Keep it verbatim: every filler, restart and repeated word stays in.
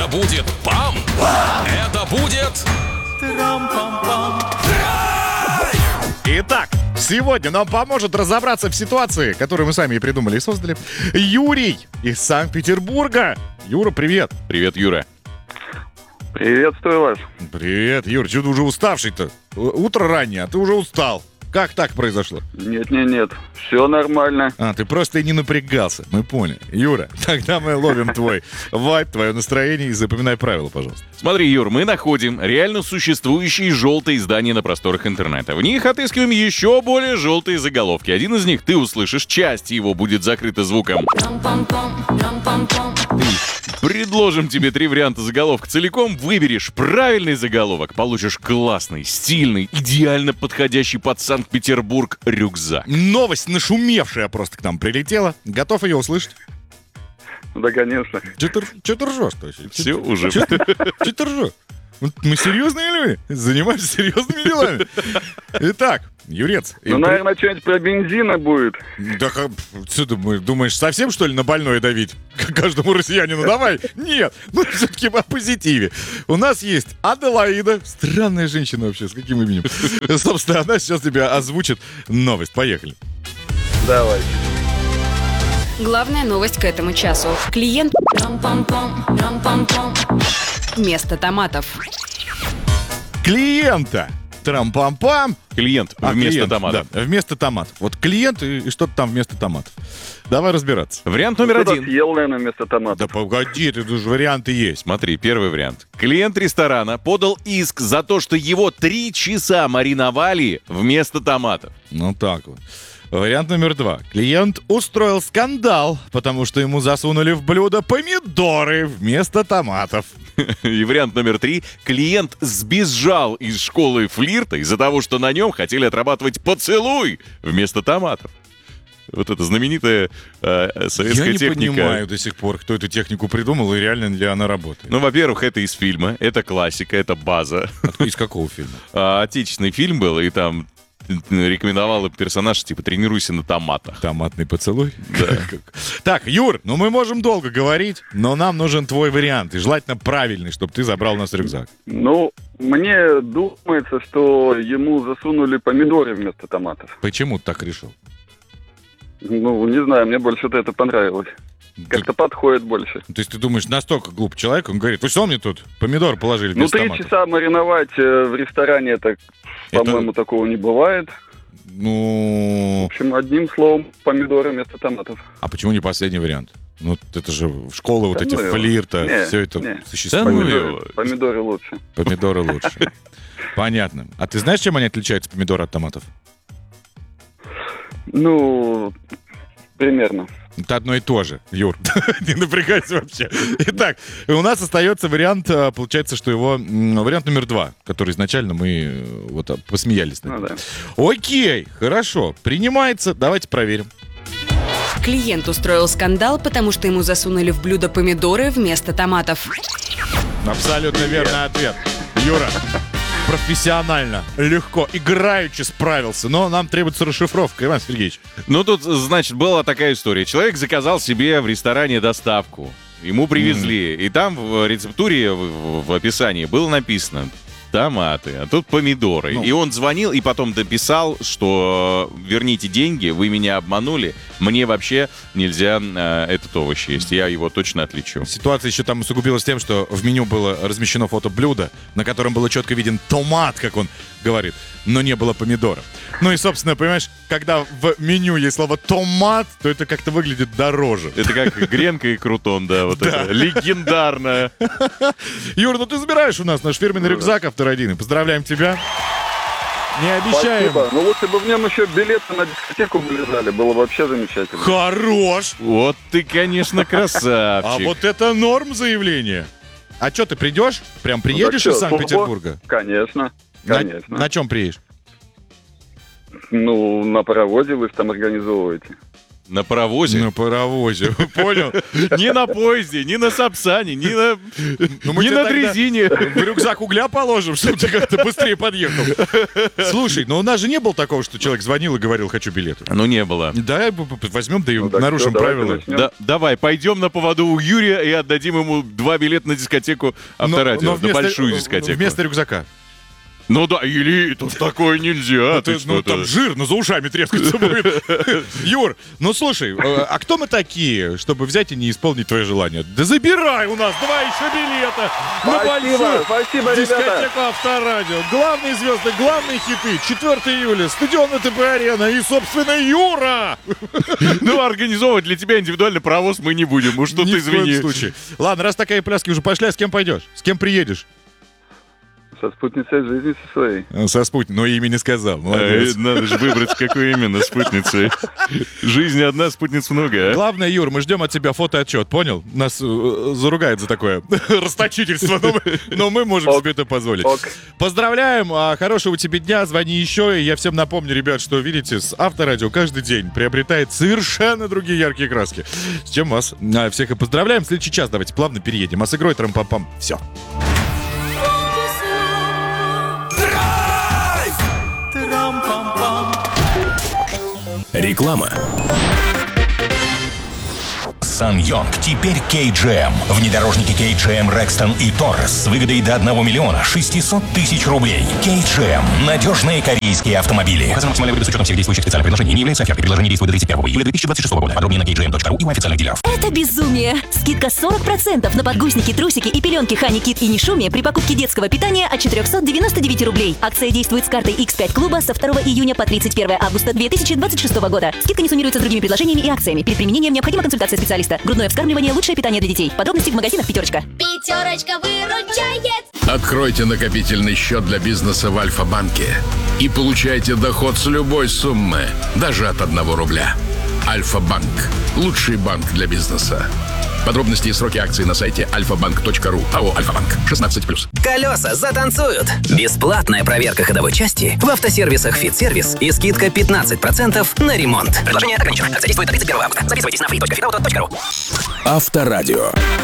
будет пам! Это будет... Итак, сегодня нам поможет разобраться в ситуации, которую мы сами и придумали и создали, Юрий из Санкт-Петербурга. Юра, привет. Привет, Юра. Приветствую вас. Привет, Юр, что ты уже уставший-то? Утро раннее, а ты уже устал. Как так произошло? Нет-нет-нет, все нормально. А, ты просто и не напрягался, мы поняли. Юра, тогда мы ловим твой вайб, твое настроение и запоминай правила, пожалуйста. Смотри, Юр, мы находим реально существующие желтые издания на просторах интернета. В них отыскиваем еще более желтые заголовки. Один из них ты услышишь, часть его будет закрыта звуком. Предложим тебе три варианта заголовка. Целиком выберешь правильный заголовок, получишь классный, стильный, идеально подходящий под Санкт-Петербург рюкзак. Новость нашумевшая просто к нам прилетела. Готов ее услышать? Да, конечно. Че ты, че ты ржешь-то? Все уже. Че ты ржешь? Мы серьезные люди, занимаемся серьезными делами. Итак, Юрец. Ну, и... наверное, что-нибудь про бензина будет. Да что ты думаешь, совсем, что ли, на больное давить? Каждому россиянину давай? Нет, ну все-таки о позитиве. У нас есть Аделаида, странная женщина вообще, с каким именем. Собственно, она сейчас тебе озвучит новость. Поехали. Давай. Главная новость к этому часу. Клиент... Вместо томатов. Клиента. Трам-пам-пам. Клиент а, вместо клиент, томатов. Да, вместо томатов. Вот клиент и, и что-то там вместо томатов. Давай разбираться. Вариант номер Кто-то один. съел, наверное, вместо томатов. Да погоди, тут же варианты есть. Смотри, первый вариант. Клиент ресторана подал иск за то, что его три часа мариновали вместо томатов. Ну так вот. Вариант номер два. Клиент устроил скандал, потому что ему засунули в блюдо помидоры вместо томатов. И вариант номер три. Клиент сбежал из школы флирта из-за того, что на нем хотели отрабатывать поцелуй вместо томатов. Вот эта знаменитая э, советская Я не техника. понимаю до сих пор, кто эту технику придумал и реально ли она работает. Ну, во-первых, это из фильма, это классика, это база. Из какого фильма? А, отечественный фильм был, и там рекомендовал персонаж, типа, тренируйся на томатах. Томатный поцелуй? Да. Так, Юр, ну мы можем долго говорить, но нам нужен твой вариант, и желательно правильный, чтобы ты забрал у нас рюкзак. Ну, мне думается, что ему засунули помидоры вместо томатов. Почему ты так решил? Ну, не знаю, мне больше-то это понравилось. Как-то подходит больше. То есть ты думаешь, настолько глуп человек, он говорит, вы что мне тут помидор положили Ну, вместо три томатов? часа мариновать э, в ресторане, это, по-моему, Это- такого не бывает. В Ну, общем, одним словом, помидоры вместо томатов. а почему не последний вариант? Ну, это же школы вот Да эти ну его. флирта, Не, все это не. существует. Да ну Помидоры, его. помидоры лучше. Помидоры лучше. Понятно. А ты знаешь, чем они отличаются, помидоры от томатов? Ну, примерно. Это одно и то же, Юр. Не напрягайся вообще. Итак, у нас остается вариант, а, получается, что его... м, Вариант номер два, который изначально мы э, вот а, посмеялись над Ну ним. да. Окей, хорошо. Принимается. Давайте проверим. Клиент устроил скандал, потому что ему засунули в блюдо помидоры вместо томатов. Абсолютно верный ответ. Юра, профессионально, легко, играючи справился. Но нам требуется расшифровка, Иван Сергеевич. Ну, тут, значит, была такая история. Человек заказал себе в ресторане доставку. Ему привезли. И там в рецептуре, в, в описании было написано томаты, а тут помидоры. Ну. И он звонил и потом дописал, что верните деньги, вы меня обманули, мне вообще нельзя э, этот овощ есть, я его точно отличу. Ситуация еще там усугубилась тем, что в меню было размещено фото блюда, на котором было четко виден томат, как он говорит, но не было помидора. Ну и, собственно, понимаешь, когда в меню есть слово «томат», то это как-то выглядит дороже. Это как гренка и крутон, да, вот это легендарное. Юр, ну ты забираешь у нас наш фирменный рюкзак авторадийный. Поздравляем тебя. Не обещаем. Спасибо. Ну, лучше бы в нем еще билеты на дискотеку вылезали. Было вообще замечательно. Хорош. Вот ты, конечно, красавчик. А вот это норм заявление. А что, ты придешь? Прям приедешь Ну, из так что, Санкт-Петербурга? Конечно. На, Конечно. на чем приедешь? Ну, на паровозе вы же там организовываете. На паровозе? На паровозе, понял? Не на поезде, не на Сапсане, не на, Ну, мы не тебе на тогда дрезине. В рюкзак угля положим, чтобы ты как-то быстрее подъехал. Слушай, но у нас же не было такого, что человек звонил и говорил, хочу билеты. Ну, не было. Давай б- б- возьмем, да и Ну, так нарушим всё, давайте правила. начнем. Да, давай, пойдем на поводу у Юрия и отдадим ему два билета на дискотеку Авторадио, на вместо- большую дискотеку. Вместо рюкзака. Ну да, или тут такое нельзя. Ну, ты ты- ну, что-то. там жир, ну, за ушами трескаться будет. Юр, ну, слушай, э, а кто мы такие, чтобы взять и не исполнить твое желание? Да забирай у нас два еще билета на Спасибо, большую спасибо, ребята. дискотеку Авторадио. Главные звезды, главные хиты. четвёртого июля, стадион ВТБ-арена и, собственно, Юра. Ну, организовывать для тебя индивидуальный паровоз мы не будем. Уж что Ни ты в коем извини. случае. Ладно, раз такая пляски уже пошли, а с кем пойдешь? С кем приедешь? Со спутницей жизни со своей. Со спутником, но имя не сказал. Э, Молодец. Надо же выбрать, какое именно спутницы. Жизнь одна, спутниц много, а? Главное, Юр, мы ждем от тебя фотоотчет, понял? Нас э, заругают за такое расточительство, но мы, но мы можем Ок. себе это позволить. Ок. Поздравляем, а, хорошего тебе дня, звони еще. И я всем напомню, ребят, что, видите, с Авторадио каждый день приобретает совершенно другие яркие краски. С чем вас а, всех и поздравляем. В следующий час давайте плавно переедем. А с игрой трам-пам-пам. Все. Реклама. Сан-Йонг теперь кей джи эм. Внедорожники кей джи эм Рекстон и Торрес с выгодой до одного миллиона шестисот тысяч рублей. кей джи эм. Надежные корейские автомобили. Указана максимальная выгода с учетом всех действующих специальных предложений. Не является офертой. Предложение действует до тридцать первого июля две тысячи двадцать шестого года. Подробнее на кей джи эм точка ру и у официальных дилеров. Это безумие! Скидка сорок процентов на подгузники, трусики и пеленки Хани Кит и Нишуми при покупке детского питания от четырехсот девяноста девяти рублей. Акция действует с картой икс пять клуба со второго июня по тридцать первое августа две тысячи двадцать шестого года. Скидка не суммируется с другими предложениями и акциями. Перед применением необходима консультация специалиста. Грудное вскармливание – лучшее питание для детей. Подробности в магазинах «Пятерочка». Пятерочка выручает. Откройте накопительный счет для бизнеса в Альфа-банке и получайте доход с любой суммы, даже от одного рубля. Альфа-банк – лучший банк для бизнеса. Подробности и сроки акций на сайте альфа банк точка ру. АО «Альфа-банк». шестнадцать плюс. Колеса затанцуют. Бесплатная проверка ходовой части в автосервисах «Фит-сервис» и скидка пятнадцать процентов на ремонт. Предложение ограничено. Акция действует до тридцать первого августа. Записывайтесь на фри точка фит ауто точка ру. Авторадио.